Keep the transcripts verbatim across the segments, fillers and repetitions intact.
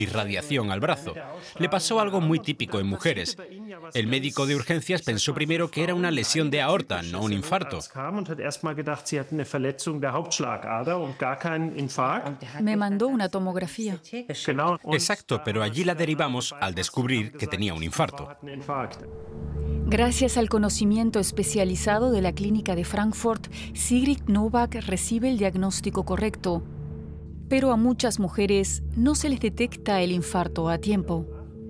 irradiación al brazo. Le pasó algo muy típico en mujeres. El médico de urgencias pensó primero que era una lesión de aorta, no un infarto. Me mandó una tomografía. Exacto, pero allí la derivamos al descubrir que tenía un infarto. Gracias al conocimiento especializado de la clínica de Frankfurt, Sigrid Novak recibe el diagnóstico correcto. Pero a muchas mujeres no se les detecta el infarto a tiempo.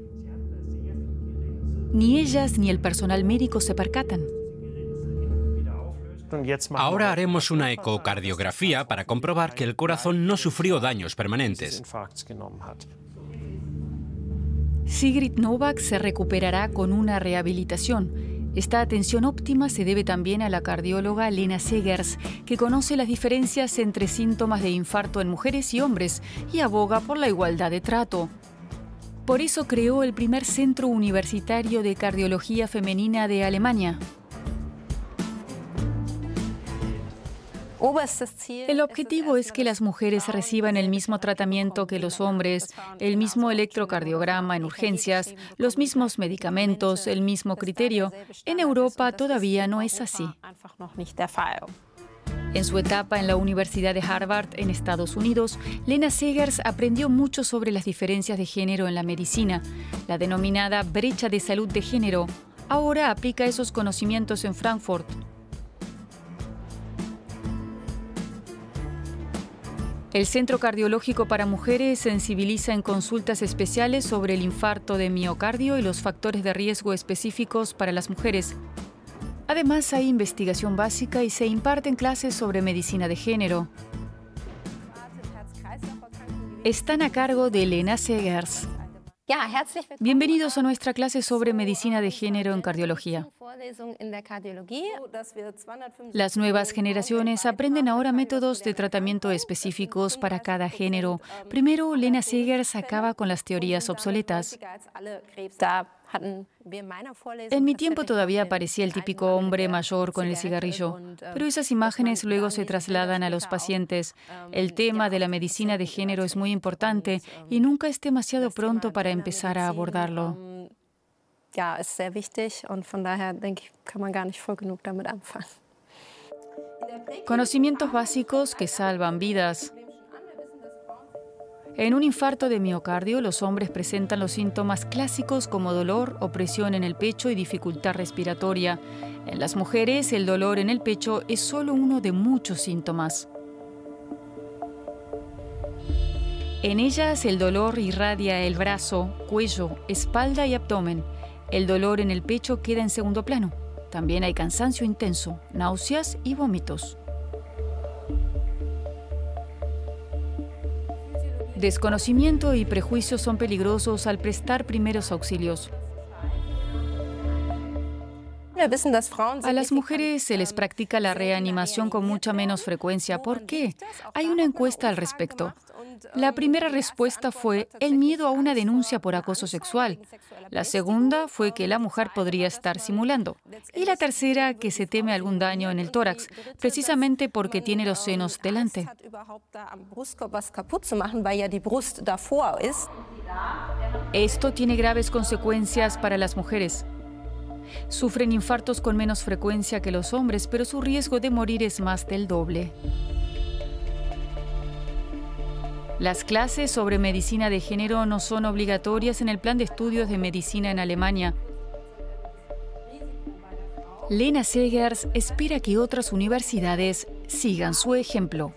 Ni ellas ni el personal médico se percatan. Ahora haremos una ecocardiografía para comprobar que el corazón no sufrió daños permanentes. Sigrid Novak se recuperará con una rehabilitación. Esta atención óptima se debe también a la cardióloga Lena Segers, que conoce las diferencias entre síntomas de infarto en mujeres y hombres y aboga por la igualdad de trato. Por eso creó el primer centro universitario de cardiología femenina de Alemania. El objetivo es que las mujeres reciban el mismo tratamiento que los hombres, el mismo electrocardiograma en urgencias, los mismos medicamentos, el mismo criterio. En Europa todavía no es así. En su etapa en la Universidad de Harvard, en Estados Unidos, Lena Segers aprendió mucho sobre las diferencias de género en la medicina, la denominada brecha de salud de género. Ahora aplica esos conocimientos en Frankfurt. El Centro Cardiológico para Mujeres sensibiliza en consultas especiales sobre el infarto de miocardio y los factores de riesgo específicos para las mujeres. Además, hay investigación básica y se imparten clases sobre medicina de género. Están a cargo de Lena Segers. Bienvenidos a nuestra clase sobre medicina de género en cardiología. Las nuevas generaciones aprenden ahora métodos de tratamiento específicos para cada género. Primero, Lena Segers acaba con las teorías obsoletas. En mi tiempo todavía aparecía el típico hombre mayor con el cigarrillo, pero esas imágenes luego se trasladan a los pacientes. El tema de la medicina de género es muy importante y nunca es demasiado pronto para empezar a abordarlo. Conocimientos básicos que salvan vidas. En un infarto de miocardio, los hombres presentan los síntomas clásicos como dolor, opresión en el pecho y dificultad respiratoria. En las mujeres, el dolor en el pecho es solo uno de muchos síntomas. En ellas, el dolor irradia el brazo, cuello, espalda y abdomen. El dolor en el pecho queda en segundo plano. También hay cansancio intenso, náuseas y vómitos. Desconocimiento y prejuicios son peligrosos al prestar primeros auxilios. A las mujeres se les practica la reanimación con mucha menos frecuencia. ¿Por qué? Hay una encuesta al respecto. La primera respuesta fue el miedo a una denuncia por acoso sexual. La segunda fue que la mujer podría estar simulando. Y la tercera, que se teme algún daño en el tórax, precisamente porque tiene los senos delante. Esto tiene graves consecuencias para las mujeres. Sufren infartos con menos frecuencia que los hombres, pero su riesgo de morir es más del doble. Las clases sobre medicina de género no son obligatorias en el plan de estudios de medicina en Alemania. Lena Segers espera que otras universidades sigan su ejemplo.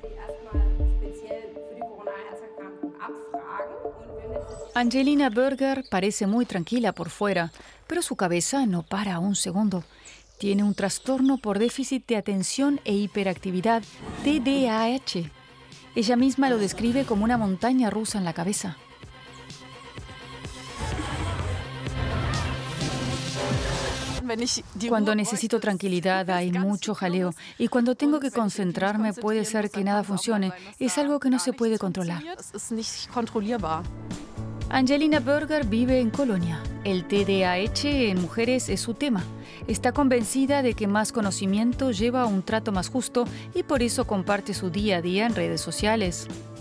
Angelina Berger parece muy tranquila por fuera, pero su cabeza no para un segundo. Tiene un trastorno por déficit de atención e hiperactividad, T D A H. Ella misma lo describe como una montaña rusa en la cabeza. Cuando necesito tranquilidad hay mucho jaleo y cuando tengo que concentrarme puede ser que nada funcione. Es algo que no se puede controlar. Angelina Berger vive en Colonia. El T D A H en mujeres es su tema. Está convencida de que más conocimiento lleva a un trato más justo y por eso comparte su día a día en redes sociales.